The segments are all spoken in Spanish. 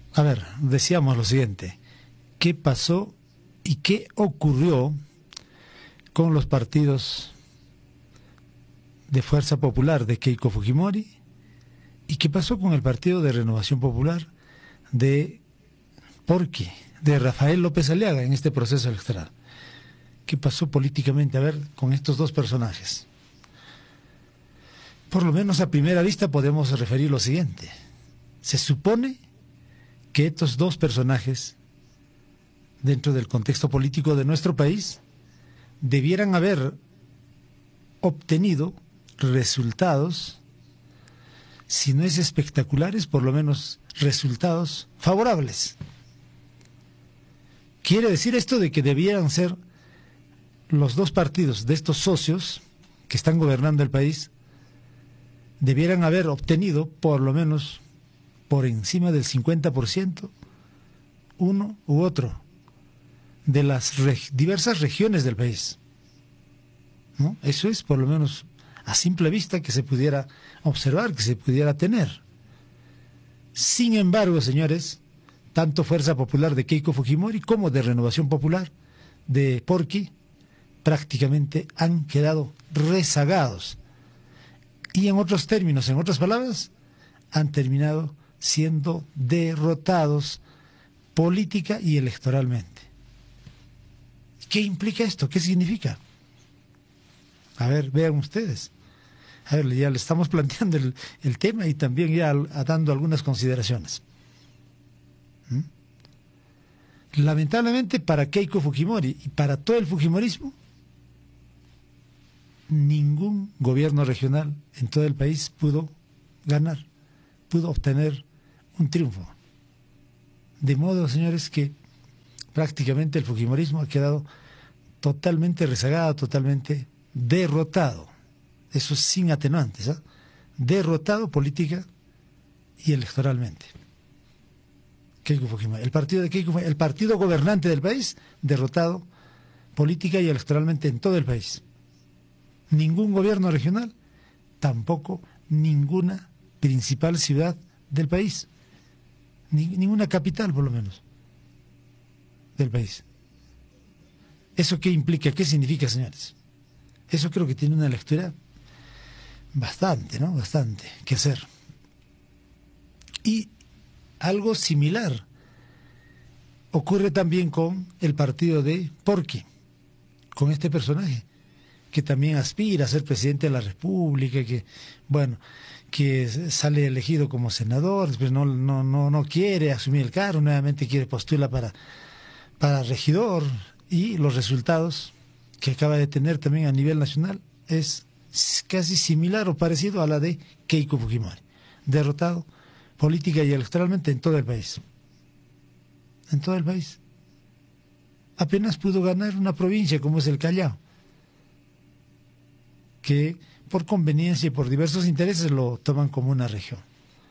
A ver, decíamos lo siguiente. ¿Qué pasó y qué ocurrió con los partidos de Fuerza Popular de Keiko Fujimori? ¿Y qué pasó con el Partido de Renovación Popular de Porqui, de Rafael López Aliaga en este proceso electoral? ¿Qué pasó políticamente, a ver, con estos dos personajes? Por lo menos a primera vista podemos referir lo siguiente. Se supone que estos dos personajes, dentro del contexto político de nuestro país, debieran haber obtenido resultados, si no es espectaculares, por lo menos resultados favorables. Quiere decir esto de que debieran ser los dos partidos de estos socios que están gobernando el país, debieran haber obtenido por lo menos por encima del 50%, uno u otro, de las diversas regiones del país, ¿no? Eso es por lo menos a simple vista que se pudiera observar, que se pudiera tener. Sin embargo, señores, tanto Fuerza Popular de Keiko Fujimori como de Renovación Popular de Porqui prácticamente han quedado rezagados. Y en otros términos, en otras palabras, han terminado siendo derrotados política y electoralmente. ¿Qué implica esto? ¿Qué significa? A ver, vean ustedes. A ver, ya le estamos planteando el tema y también ya dando algunas consideraciones. Lamentablemente para Keiko Fujimori y para todo el fujimorismo, ningún gobierno regional en todo el país pudo ganar, pudo obtener un triunfo. De modo, señores, que prácticamente el fujimorismo ha quedado totalmente rezagado, totalmente derrotado. Eso sin atenuantes, ¿eh? Derrotado política y electoralmente. Keiko Fujimori, el partido de Keiko Fujimori, el partido gobernante del país, derrotado política y electoralmente en todo el país. Ningún gobierno regional, tampoco ninguna principal ciudad del país, ninguna capital por lo menos del país. ¿Eso qué implica? ¿Qué significa, señores? Eso creo que tiene una lectura bastante, ¿no? Bastante que hacer. Y algo similar ocurre también con el partido de Porqui, con este personaje que también aspira a ser presidente de la República, que, bueno, que sale elegido como senador, después no quiere asumir el cargo, nuevamente quiere postular para regidor, y los resultados que acaba de tener también a nivel nacional es casi similar o parecido a la de Keiko Fujimori, derrotado política y electoralmente en todo el país. En todo el país. Apenas pudo ganar una provincia como es el Callao, que por conveniencia y por diversos intereses lo toman como una región.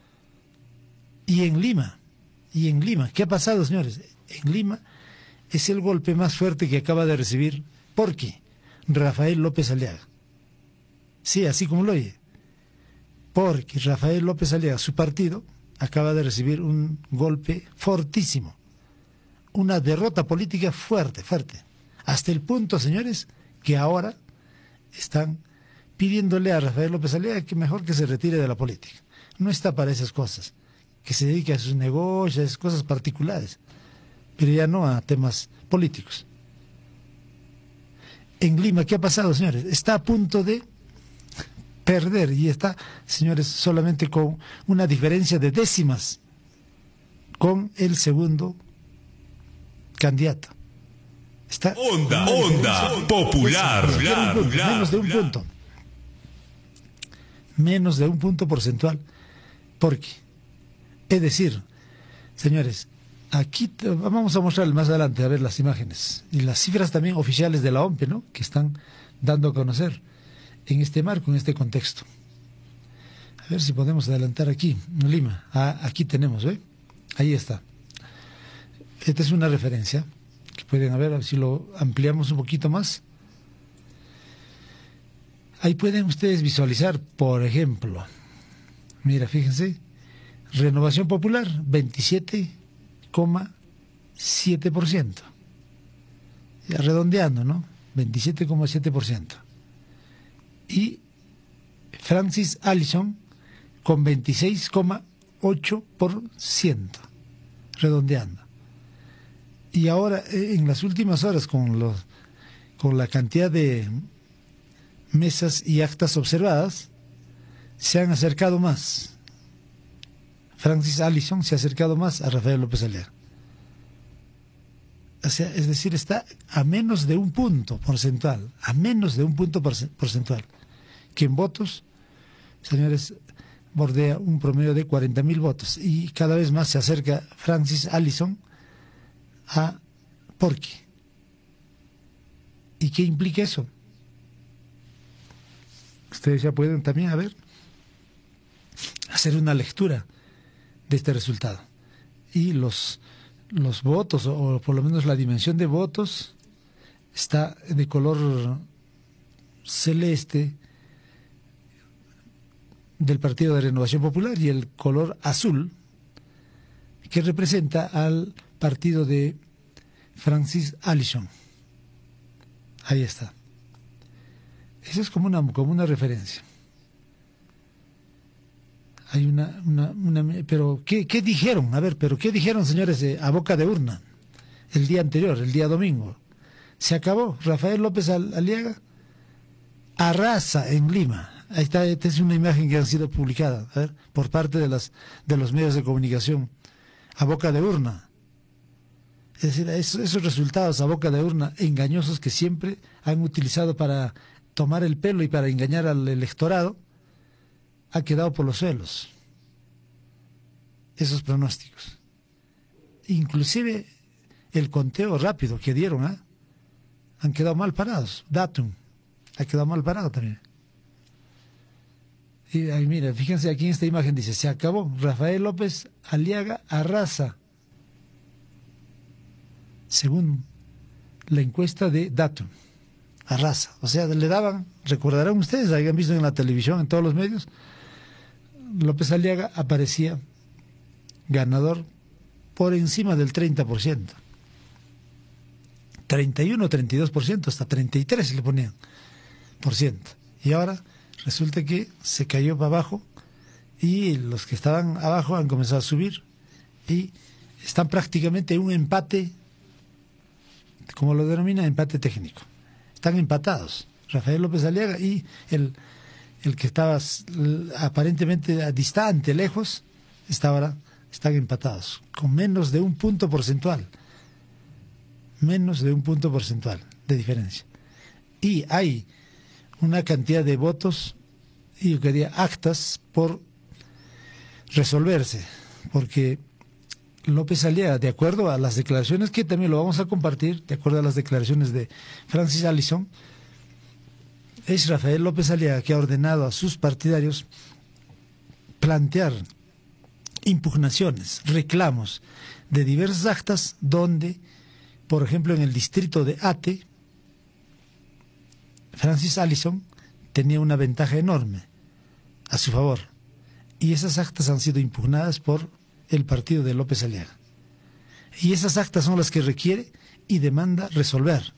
Y en Lima, ¿qué ha pasado, señores? En Lima es el golpe más fuerte que acaba de recibir Porqui, Rafael López Aliaga. Sí, así como lo oye. Porqui, Rafael López Aliaga, su partido, acaba de recibir un golpe fortísimo. Una derrota política fuerte, fuerte. Hasta el punto, señores, que ahora están pidiéndole a Rafael López Aliaga que mejor que se retire de la política. No está para esas cosas, que se dedique a sus negocios, a esas cosas particulares, pero ya no a temas políticos. En Lima, ¿qué ha pasado, señores? Está a punto de perder y está, señores, solamente con una diferencia de décimas con el segundo candidato. Está Onda popular. Menos de un punto. Menos de un punto porcentual. Porque, es decir, señores, aquí vamos a mostrar más adelante a ver las imágenes y las cifras también oficiales de la OMPE, ¿no?, que están dando a conocer en este marco, en este contexto. A ver si podemos adelantar aquí, en Lima. Aquí tenemos, ¿ve? Ahí está. Esta es una referencia que pueden ver, a ver si lo ampliamos un poquito más. Ahí pueden ustedes visualizar, por ejemplo, mira, fíjense, Renovación Popular, 27 27,7%. Ya redondeando, ¿no? 27,7%. Y Francis Allison con 26,8%, redondeando. Y ahora, en las últimas horas, con la cantidad de mesas y actas observadas, se han acercado más. Francis Allison se ha acercado más a Rafael López Aliaga. O sea, es decir, está a menos de un punto porcentual, a menos de un punto porcentual, que en votos, señores, bordea un promedio de 40.000 votos, y cada vez más se acerca Francis Allison a Porky. ¿Y qué implica eso? Ustedes ya pueden también, a ver, hacer una lectura de este resultado. Y los votos, o por lo menos la dimensión de votos, está de color celeste del Partido de Renovación Popular, y el color azul que representa al partido de Francis Allison. Ahí está. Eso es como una referencia. Hay pero ¿qué dijeron? A ver, pero ¿qué dijeron, señores, a boca de urna el día anterior, el día domingo? Se acabó. Rafael López Aliaga arrasa en Lima. Ahí está, esta es una imagen que ha sido publicada, a ver, por parte de los medios de comunicación, a boca de urna. Es decir, esos resultados a boca de urna engañosos que siempre han utilizado para tomar el pelo y para engañar al electorado, ha quedado por los suelos. Esos pronósticos. Inclusive el conteo rápido que dieron, han quedado mal parados. Datum ha quedado mal parado también. Y ahí, mira, fíjense aquí en esta imagen, dice, se acabó. Rafael López Aliaga arrasa, según la encuesta de Datum. Arrasa. O sea, le daban, recordarán ustedes, habían visto en la televisión, en todos los medios, López Aliaga aparecía ganador por encima del 30%. 31, 32%, hasta 33% le ponían por ciento. Y ahora resulta que se cayó para abajo, y los que estaban abajo han comenzado a subir, y están prácticamente en un empate, como lo denomina, empate técnico. Están empatados Rafael López Aliaga y el que estaba aparentemente distante, lejos, están empatados, con menos de un punto porcentual. Menos de un punto porcentual de diferencia. Y hay una cantidad de votos, y yo quería actas por resolverse, porque López Aliaga, de acuerdo a las declaraciones que también lo vamos a compartir, de acuerdo a las declaraciones de Francis Allison, es Rafael López Aliaga que ha ordenado a sus partidarios plantear impugnaciones, reclamos de diversas actas donde, por ejemplo, en el distrito de Ate, Francis Allison tenía una ventaja enorme a su favor, y esas actas han sido impugnadas por el partido de López Aliaga, y esas actas son las que requiere y demanda resolver.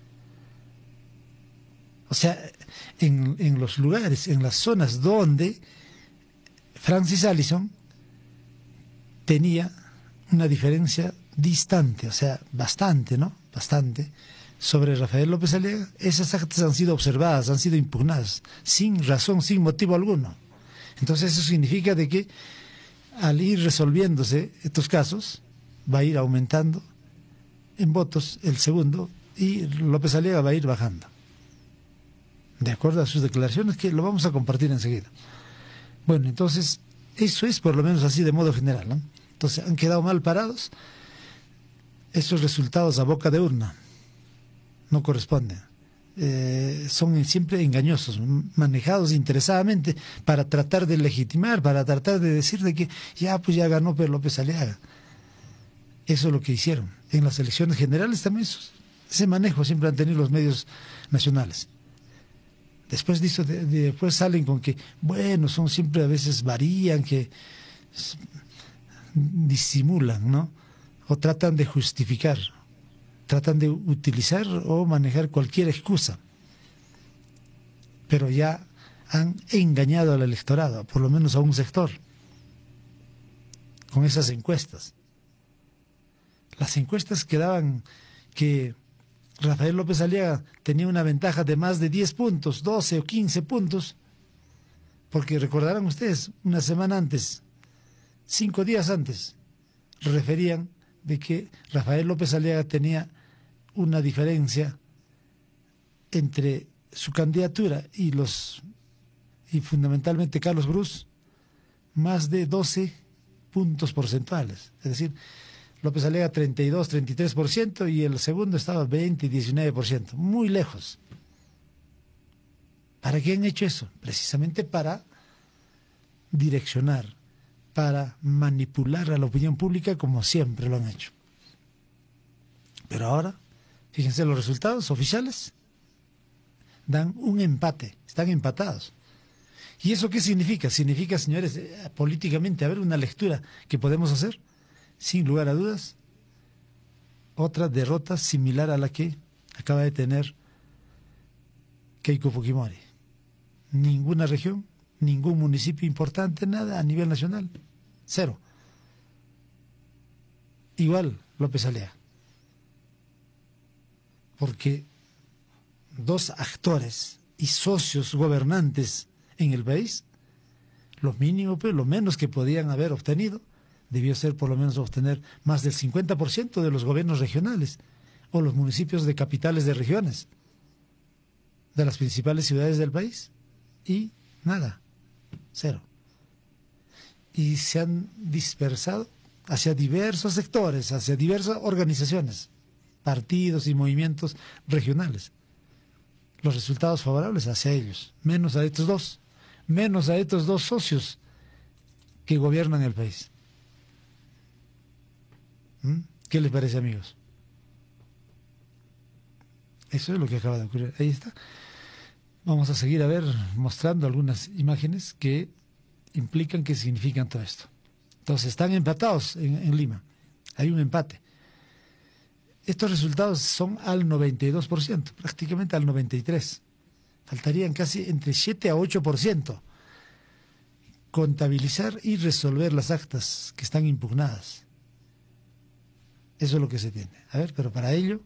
O sea, en los lugares, en las zonas donde Francis Allison tenía una diferencia distante, o sea, bastante, ¿no? Bastante, sobre Rafael López Aliaga, esas actas han sido observadas, han sido impugnadas, sin razón, sin motivo alguno. Entonces eso significa de que al ir resolviéndose estos casos, va a ir aumentando en votos el segundo, y López Aliaga va a ir bajando, de acuerdo a sus declaraciones, que lo vamos a compartir enseguida. Bueno, entonces, eso es por lo menos así de modo general, ¿no? Entonces, han quedado mal parados. Esos resultados a boca de urna no corresponden. Son siempre engañosos, manejados interesadamente para tratar de legitimar, para tratar de decir de que ya ganó Pedro López Aliaga. Eso es lo que hicieron. En las elecciones generales también ese manejo siempre han tenido los medios nacionales. Después de eso, después salen con que, bueno, son siempre, a veces varían, que disimulan, ¿no? o tratan de justificar, tratan de utilizar o manejar cualquier excusa, pero ya han engañado al electorado, por lo menos a un sector, con esas encuestas. Las encuestas que daban que Rafael López Aliaga tenía una ventaja de más de 10 puntos, 12 o 15 puntos, porque recordarán ustedes, una semana antes, 5 días antes, referían de que Rafael López Aliaga tenía una diferencia entre su candidatura y fundamentalmente Carlos Brus, más de 12 puntos porcentuales. Es decir, López Aliaga 32, 33% y el segundo estaba 20, 19%, muy lejos. ¿Para qué han hecho eso? Precisamente para direccionar, para manipular a la opinión pública como siempre lo han hecho. Pero ahora, fíjense los resultados oficiales, dan un empate, están empatados. ¿Y eso qué significa? Significa, señores, políticamente, a ver, una lectura que podemos hacer, sin lugar a dudas, otra derrota similar a la que acaba de tener Keiko Fujimori. Ninguna región, ningún municipio importante, nada a nivel nacional, cero. Igual López Aliaga. Porque dos actores y socios gobernantes en el país, lo mínimo, pues, lo menos que podían haber obtenido, debió ser por lo menos obtener más del 50% de los gobiernos regionales o los municipios de capitales de regiones de las principales ciudades del país. Y nada, cero. Y se han dispersado hacia diversos sectores, hacia diversas organizaciones, partidos y movimientos regionales. Los resultados favorables hacia ellos, menos a estos dos socios que gobiernan el país. ¿Qué les parece, amigos? Eso es lo que acaba de ocurrir. Ahí está. Vamos a seguir mostrando algunas imágenes que implican qué significan todo esto. Entonces, están empatados en Lima. Hay un empate. Estos resultados son al 92%, prácticamente al 93%. Faltarían casi entre 7 a 8% contabilizar y resolver las actas que están impugnadas. Eso es lo que se tiene. A ver, pero para ello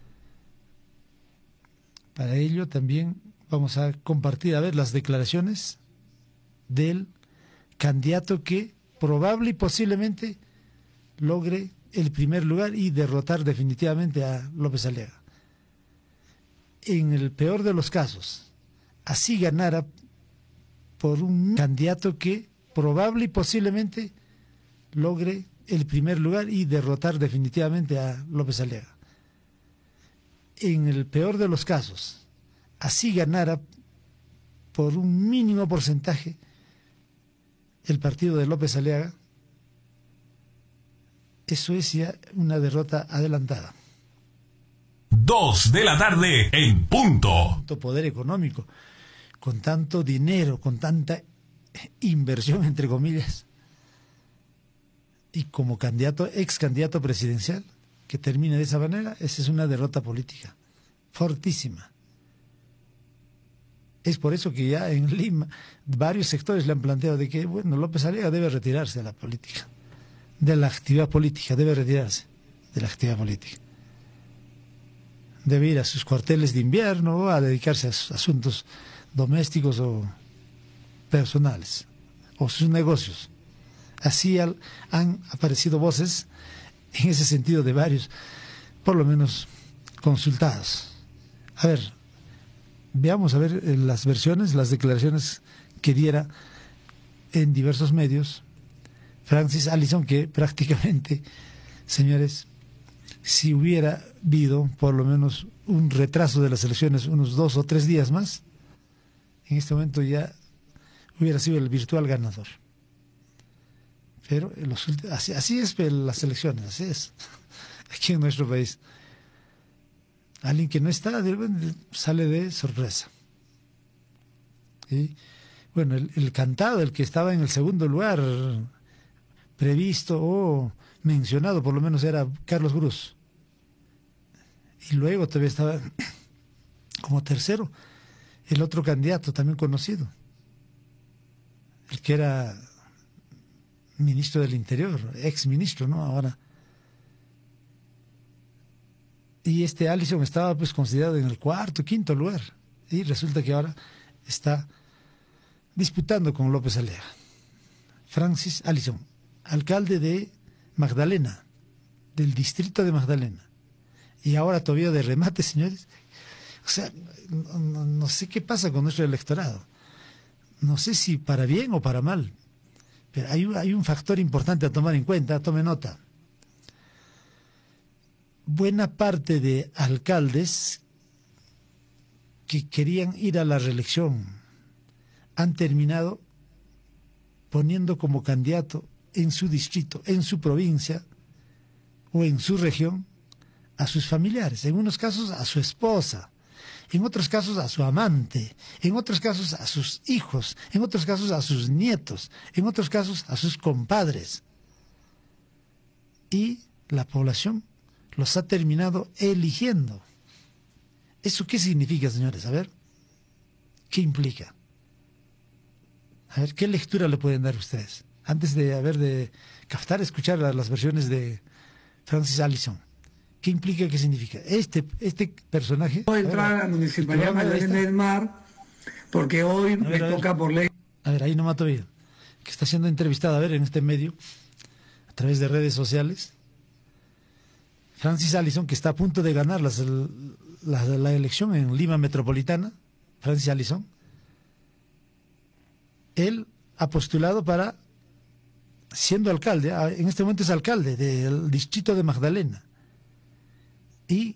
también vamos a compartir, las declaraciones del candidato que probable y posiblemente logre el primer lugar y derrotar definitivamente a López Aliaga. En el peor de los casos, así ganara por un candidato que probable y posiblemente logre el primer lugar y derrotar definitivamente a López Aliaga. En el peor de los casos, así ganara por un mínimo porcentaje el partido de López Aliaga, eso es ya una derrota adelantada. 2 de la tarde en punto. Tanto poder económico, con tanto dinero, con tanta inversión, entre comillas, y como ex candidato presidencial, que termine de esa manera, esa es una derrota política fortísima. Es por eso que ya en Lima varios sectores le han planteado de que, bueno, López Aliaga debe retirarse de la política, de la actividad política, debe retirarse de la actividad política. Debe ir a sus cuarteles de invierno o a dedicarse a sus asuntos domésticos o personales, o sus negocios. Así han aparecido voces en ese sentido de varios, por lo menos consultados. A ver, veamos las versiones, las declaraciones que diera en diversos medios Francis Allison, que prácticamente, señores, si hubiera habido por lo menos un retraso de las elecciones, unos 2 o 3 días más, en este momento ya hubiera sido el virtual ganador. Pero así es las elecciones, así es, aquí en nuestro país. Alguien que no está, sale de sorpresa. Y bueno, el cantado, el que estaba en el segundo lugar previsto o mencionado, por lo menos era Carlos Cruz. Y luego todavía estaba como tercero el otro candidato también conocido, el que era ministro del Interior, ex ministro, ¿no? Ahora. Y Allison estaba pues considerado en el cuarto, quinto lugar. Y resulta que ahora está disputando con López Aliaga. Francis Allison, alcalde de Magdalena, del distrito de Magdalena. Y ahora todavía de remate, señores. O sea, no sé qué pasa con nuestro electorado. No sé si para bien o para mal. Pero hay un factor importante a tomar en cuenta, tome nota. Buena parte de alcaldes que querían ir a la reelección han terminado poniendo como candidato en su distrito, en su provincia o en su región a sus familiares, en unos casos a su esposa, en otros casos a su amante, en otros casos a sus hijos, en otros casos a sus nietos, en otros casos a sus compadres. Y la población los ha terminado eligiendo. ¿Eso qué significa, señores? A ver, ¿qué implica? A ver, ¿qué lectura le pueden dar ustedes? Antes de captar, escuchar las versiones de Francis Allison. ¿Qué implica, qué significa? Este personaje... Voy a entrar a la Municipalidad Magdalena del Mar, porque hoy me toca por ley. A ver, ahí no mato bien. Que está siendo entrevistada, a ver, en este medio, a través de redes sociales. Francis Allison, que está a punto de ganar la elección en Lima Metropolitana, Francis Allison, él ha postulado para, siendo alcalde, en este momento es alcalde del distrito de Magdalena, y